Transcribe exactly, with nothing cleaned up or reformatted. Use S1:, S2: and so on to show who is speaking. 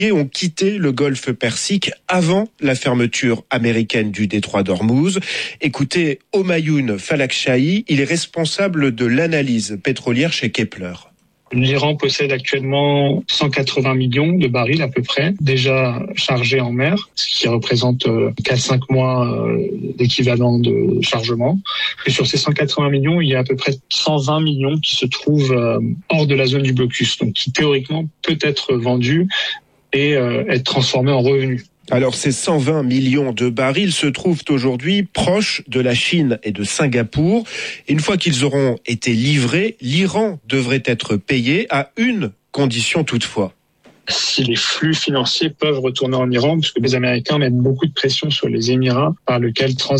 S1: ont quitté le golfe Persique avant la fermeture américaine du détroit d'Ormuz. Écoutez Homayoun Falakchahi, il est responsable de l'analyse pétrolière chez Kepler.
S2: L'Iran possède actuellement cent quatre-vingts millions de barils à peu près, déjà chargés en mer, ce qui représente quatre à cinq mois d'équivalent de chargement. Et sur ces cent quatre-vingts millions, il y a à peu près cent vingt millions qui se trouvent hors de la zone du blocus, donc qui théoriquement peut être vendu et être transformé en revenus.
S1: Alors ces cent vingt millions de barils se trouvent aujourd'hui proches de la Chine et de Singapour. Une fois qu'ils auront été livrés, l'Iran devrait être payé à une condition toutefois.
S2: Si les flux financiers peuvent retourner en Iran, puisque les Américains mettent beaucoup de pression sur les Émirats par lequel transitent